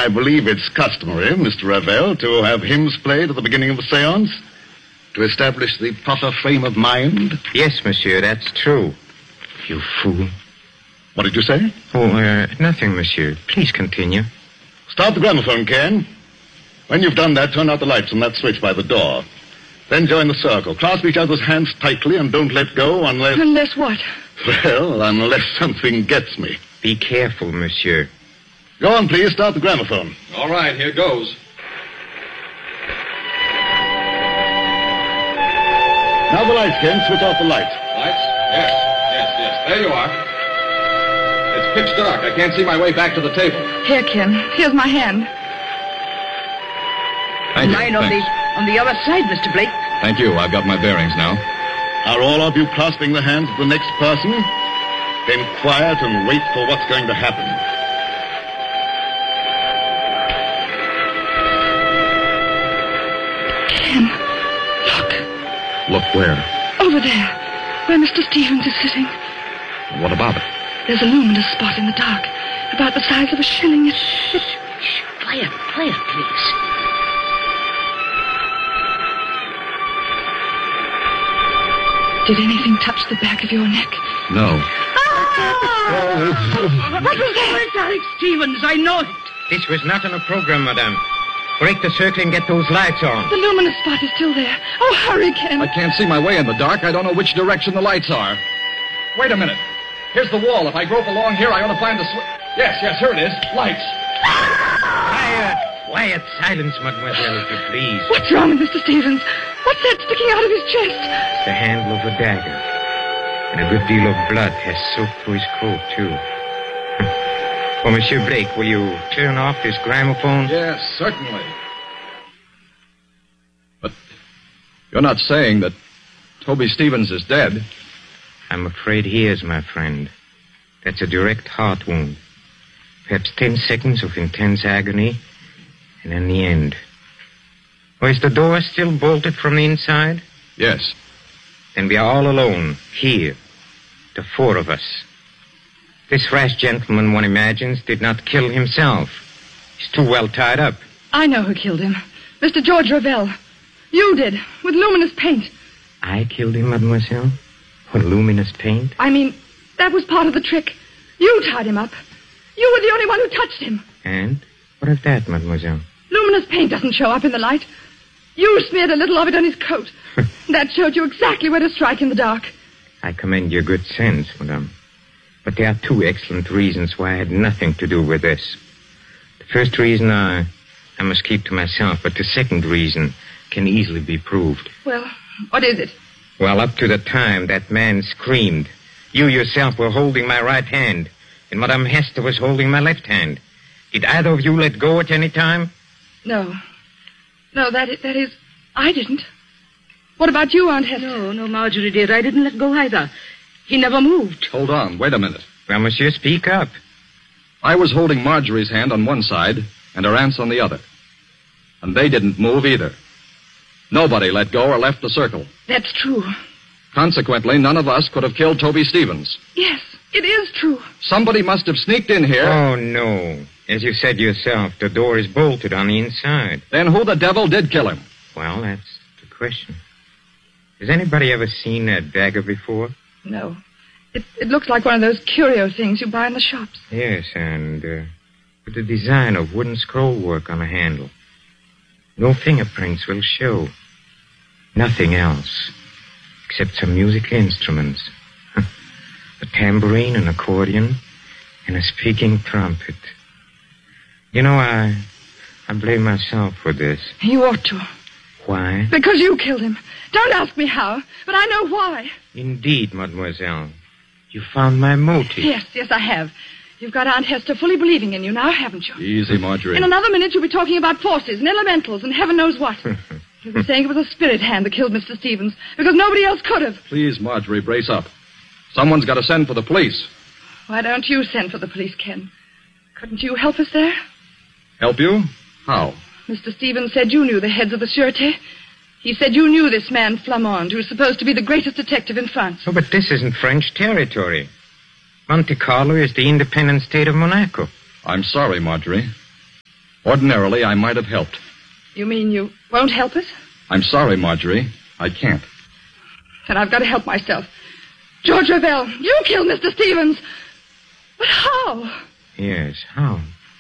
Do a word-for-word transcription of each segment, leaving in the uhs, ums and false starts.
I believe it's customary, Mister Ravel, to have hymns played at the beginning of a seance to establish the proper frame of mind. Yes, monsieur, that's true. You fool. What did you say? Oh, uh, nothing, monsieur. Please continue. Start the gramophone, Ken. When you've done that, turn out the lights on that switch by the door. Then join the circle. Clasp each other's hands tightly and don't let go unless... Unless what? Well, unless something gets me. Be careful, monsieur. Go on, please. Start the gramophone. All right, here goes. Now the lights, Ken. Switch off the lights. Lights? Yes, yes, yes. There you are. It's pitch dark. I can't see my way back to the table. Here, Ken. Here's my hand. Thank you. Mine on the, on the other side, Mister Blake. Thank you. I've got my bearings now. Are all of you clasping the hands of the next person? Then quiet and wait for what's going to happen. Ken, look. Look where? Over there, where Mister Stevens is sitting. What about it? There's a luminous spot in the dark, about the size of a shilling. It's... Shh, shh. Quiet, quiet, please. Did anything touch the back of your neck? No. What was that? It's Alex Stevens. I know it. This was not on a program, madame. Break the circle and get those lights on. The luminous spot is still there. Oh, hurry, Ken. I can't see my way in the dark. I don't know which direction the lights are. Wait a minute. Here's the wall. If I grope along here, I ought to find the switch. Yes, yes, here it is. Lights. Quiet. Quiet. Silence, mademoiselle, if you please. What's wrong with Mister Stevens? What's that sticking out of his chest? The handle of a dagger. And a good deal of blood has soaked through his coat, too. Oh, Monsieur Blake, will you turn off this gramophone? Yes, certainly. But you're not saying that Toby Stevens is dead? I'm afraid he is, my friend. That's a direct heart wound. Perhaps ten seconds of intense agony, and then the end. Oh, is the door still bolted from the inside? Yes. Then we are all alone, here. The four of us. This rash gentleman, one imagines, did not kill himself. He's too well tied up. I know who killed him. Mister George Ravel. You did, with luminous paint. I killed him, mademoiselle? With luminous paint? I mean, that was part of the trick. You tied him up. You were the only one who touched him. And? What of that, mademoiselle? Luminous paint doesn't show up in the light. You smeared a little of it on his coat. That showed you exactly where to strike in the dark. I commend your good sense, madame. But there are two excellent reasons why I had nothing to do with this. The first reason I, I must keep to myself, but the second reason can easily be proved. Well, what is it? Well, up to the time that man screamed, you yourself were holding my right hand, and Madame Hester was holding my left hand. Did either of you let go at any time? No. No, that is, that is, I didn't. What about you, Aunt Hester? No, no, Marjorie, dear, I didn't let go either. He never moved. Hold on. Wait a minute. Well, monsieur, speak up. I was holding Marjorie's hand on one side and her aunt's on the other. And they didn't move either. Nobody let go or left the circle. That's true. Consequently, none of us could have killed Toby Stevens. Yes, it is true. Somebody must have sneaked in here. Oh, no. As you said yourself, the door is bolted on the inside. Then who the devil did kill him? Well, that's the question. Has anybody ever seen that dagger before? No. It, it looks like one of those curio things you buy in the shops. Yes, and uh, with the design of wooden scroll work on the handle. No fingerprints will show. Nothing else. Except some musical instruments. A tambourine, an accordion, and a speaking trumpet. You know, I I blame myself for this. You ought to. Why? Because you killed him. Don't ask me how, but I know why. Indeed, mademoiselle. You found my motive. Yes, yes, I have. You've got Aunt Hester fully believing in you now, haven't you? Easy, Marjorie. In another minute, you'll be talking about forces and elementals and heaven knows what. You'll be saying it was a spirit hand that killed Mister Stevens, because nobody else could have. Please, Marjorie, brace up. Someone's got to send for the police. Why don't you send for the police, Ken? Couldn't you help us there? Help you? How? Mister Stevens said you knew the heads of the Sûreté. He said you knew this man Flamande, who's supposed to be the greatest detective in France. Oh, but this isn't French territory. Monte Carlo is the independent state of Monaco. I'm sorry, Marjorie. Ordinarily, I might have helped. You mean you won't help us? I'm sorry, Marjorie. I can't. Then I've got to help myself. George Ravel, you killed Mister Stevens. But how? Yes, how?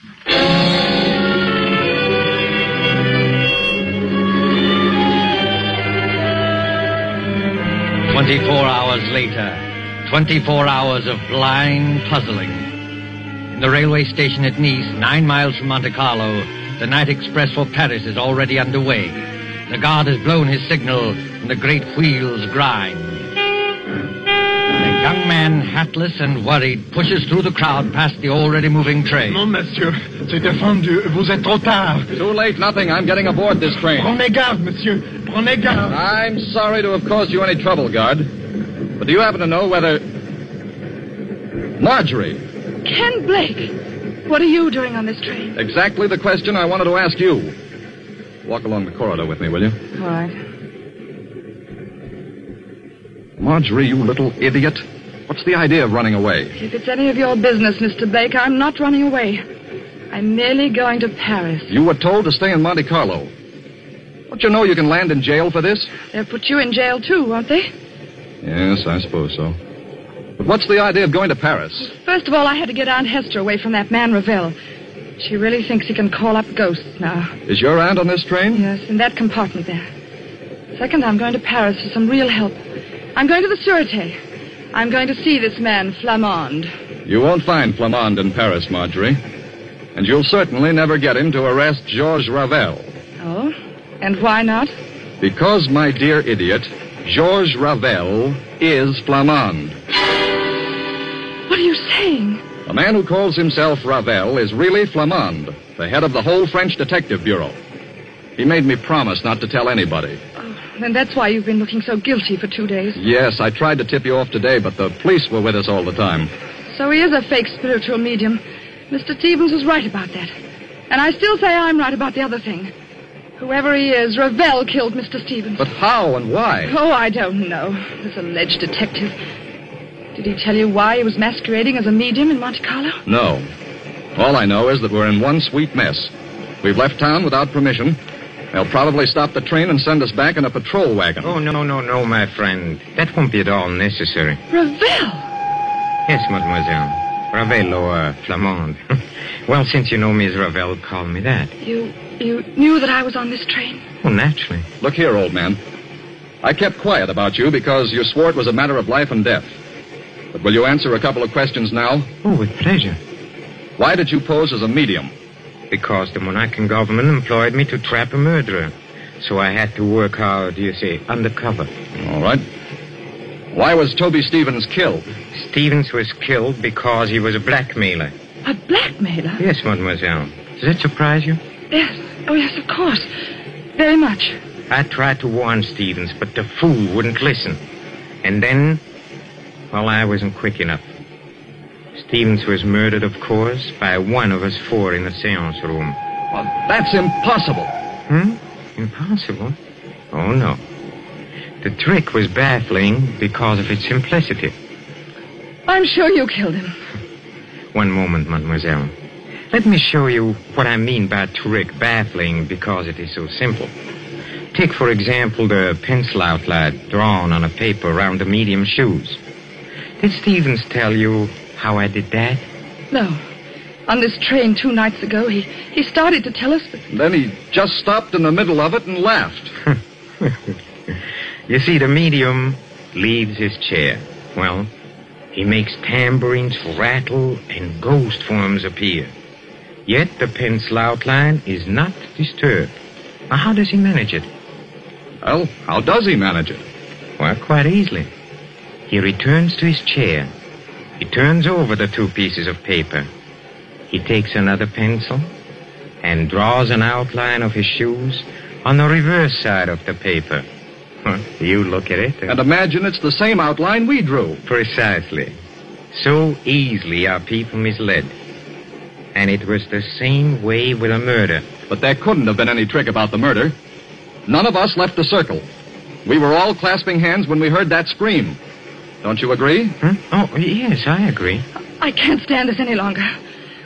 Twenty-four hours later. Twenty-four hours of blind puzzling. In the railway station at Nice, nine miles from Monte Carlo, the night express for Paris is already underway. The guard has blown his signal, and the great wheels grind. The young man, hatless and worried, pushes through the crowd past the already moving train. Non, monsieur. C'est défendu. Vous êtes trop tard. Too late, nothing. I'm getting aboard this train. Prenez garde, monsieur. Prenez garde. I'm sorry to have caused you any trouble, guard. But do you happen to know whether... Marjorie. Ken Blake, what are you doing on this train? Exactly the question I wanted to ask you. Walk along the corridor with me, will you? All right. Marjorie, you little idiot. What's the idea of running away? If it's any of your business, Mister Blake, I'm not running away. I'm merely going to Paris. You were told to stay in Monte Carlo. Don't you know you can land in jail for this? They'll put you in jail, too, won't they? Yes, I suppose so. But what's the idea of going to Paris? First of all, I had to get Aunt Hester away from that man, Ravel. She really thinks he can call up ghosts now. Is your aunt on this train? Yes, in that compartment there. Second, I'm going to Paris for some real help. I'm going to the Sûreté. I'm going to see this man, Flamande. You won't find Flamande in Paris, Marjorie. And you'll certainly never get him to arrest Georges Ravel. Oh? And why not? Because, my dear idiot, Georges Ravel is Flamande. What are you saying? The man who calls himself Ravel is really Flamande, the head of the whole French Detective Bureau. He made me promise not to tell anybody. Oh, then that's why you've been looking so guilty for two days. Yes, I tried to tip you off today, but the police were with us all the time. So he is a fake spiritual medium. Mister Stevens was right about that. And I still say I'm right about the other thing. Whoever he is, Ravel killed Mister Stevens. But how and why? Oh, I don't know. This alleged detective. Did he tell you why he was masquerading as a medium in Monte Carlo? No. All I know is that we're in one sweet mess. We've left town without permission. They'll probably stop the train and send us back in a patrol wagon. Oh, no, no, no, my friend. That won't be at all necessary. Ravel! Yes, mademoiselle. Ravel or uh, Flamande. Well, since you know me as Ravel, call me that. You, you knew that I was on this train? Oh, naturally. Look here, old man. I kept quiet about you because you swore it was a matter of life and death. But will you answer a couple of questions now? Oh, with pleasure. Why did you pose as a medium? Because the Moroccan government employed me to trap a murderer. So I had to work, how do you say, undercover. All right. Why was Toby Stevens killed? Stevens was killed because he was a blackmailer. A blackmailer? Yes, mademoiselle. Does that surprise you? Yes. Oh, yes, of course. Very much. I tried to warn Stevens, but the fool wouldn't listen. And then, well, I wasn't quick enough. Stevens was murdered, of course, by one of us four in the seance room. Well, that's impossible. Hmm? Impossible? Oh, no. The trick was baffling because of its simplicity. I'm sure you killed him. One moment, mademoiselle. Let me show you what I mean by trick baffling because it is so simple. Take, for example, the pencil outline drawn on a paper around the medium's shoes. Did Stevens tell you how I did that? No. On this train two nights ago, he, he started to tell us, but... Then he just stopped in the middle of it and laughed. You see, the medium leaves his chair. Well, he makes tambourines rattle and ghost forms appear. Yet the pencil outline is not disturbed. Now, how does he manage it? Well, how does he manage it? Well, quite easily. He returns to his chair. He turns over the two pieces of paper. He takes another pencil and draws an outline of his shoes on the reverse side of the paper. You look at it. And imagine it's the same outline we drew. Precisely. So easily are people misled. And it was the same way with a murder. But there couldn't have been any trick about the murder. None of us left the circle. We were all clasping hands when we heard that scream. Don't you agree? Huh? Oh, yes, I agree. I can't stand this any longer.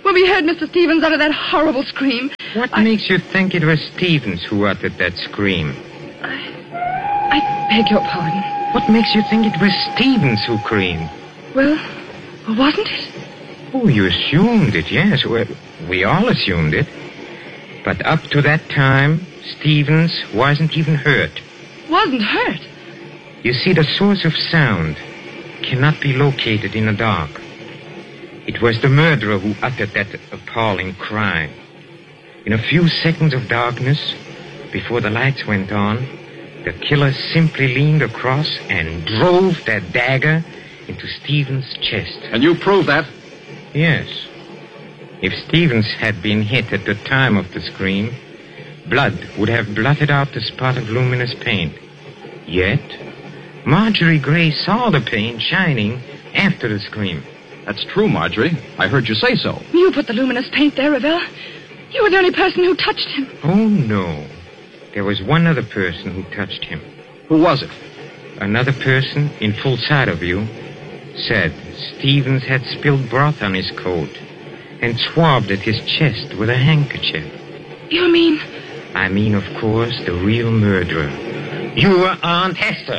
when we heard Mister Stevens utter that horrible scream. What I... makes you think it was Stevens who uttered that scream? I... I beg your pardon. What makes you think it was Stevens who screamed? Well, wasn't it? Oh, you assumed it, yes. Well, we all assumed it. But up to that time, Stevens wasn't even hurt. Wasn't hurt? You see, the source of sound cannot be located in the dark. It was the murderer who uttered that appalling cry. In a few seconds of darkness, before the lights went on, the killer simply leaned across and drove that dagger into Stevens' chest. And you prove that? Yes. If Stevens had been hit at the time of the scream, blood would have blotted out the spot of luminous paint. Yet, Marjorie Gray saw the paint shining after the scream. That's true, Marjorie. I heard you say so. You put the luminous paint there, Ravel. You were the only person who touched him. Oh, no. There was one other person who touched him. Who was it? Another person, in full sight of you, said Stevens had spilled broth on his coat and swabbed at his chest with a handkerchief. You mean? I mean, of course, the real murderer. Your Aunt Hester.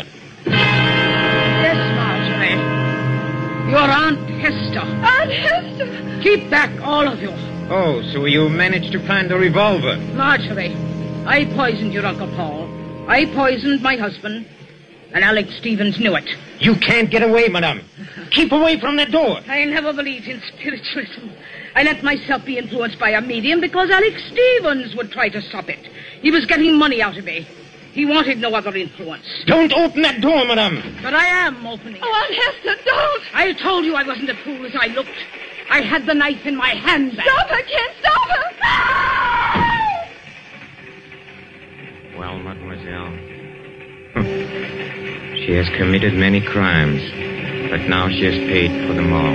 Yes, Marjorie. Your Aunt Hester. Aunt Hester! Keep back, all of you. Oh, so you managed to find the revolver? Marjorie, I poisoned your Uncle Paul. I poisoned my husband. And Alex Stevens knew it. You can't get away, madame. Keep away from that door. I never believed in spiritualism. I let myself be influenced by a medium because Alex Stevens would try to stop it. He was getting money out of me. He wanted no other influence. Don't open that door, madame. But I am opening Oh, Aunt Hester, don't! I told you I wasn't a fool as I looked. I had the knife in my hand. Stop her, Ken! Stop her! No! Well, mademoiselle, she has committed many crimes, but now she has paid for them all.